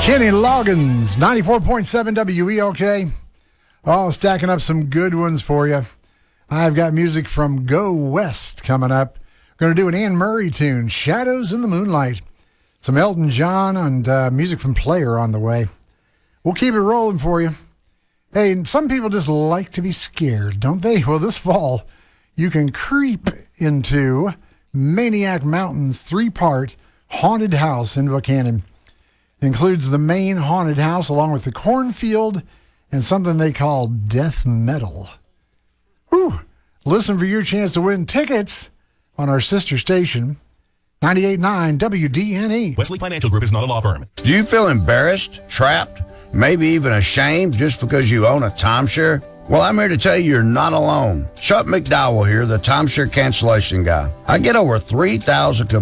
Kenny Loggins, 94.7 WEOK. Oh, stacking up some good ones for you. I've got music from Go West coming up. Going to do an Anne Murray tune, Shadows in the Moonlight. Some Elton John and music from Player on the way. We'll keep it rolling for you. Hey, some people just like to be scared, don't they? Well, this fall, you can creep into Maniac Mountain's 3-part haunted house in Buchanan. It includes the main haunted house along with the cornfield and something they call death metal. Whew. Listen for your chance to win tickets on our sister station, 98.9 WDNE. Wesley Financial Group is not a law firm. Do you feel embarrassed, trapped, maybe even ashamed just because you own a timeshare? Well, I'm here to tell you you're not alone. Chuck McDowell here, the timeshare cancellation guy. I get over 3,000